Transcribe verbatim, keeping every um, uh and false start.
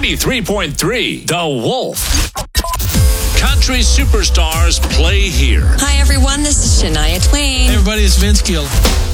ninety-three point three The Wolf. Country superstars play here. Hi, everyone. This is Shania Twain. Hey, everybody. It's Vince Gill.